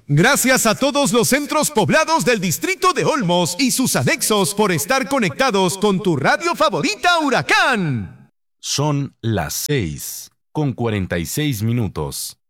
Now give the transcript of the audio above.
Gracias a todos los centros poblados del distrito de Olmos y sus anexos por estar conectados con tu radio favorita Huracán. Son las 6:46 minutos.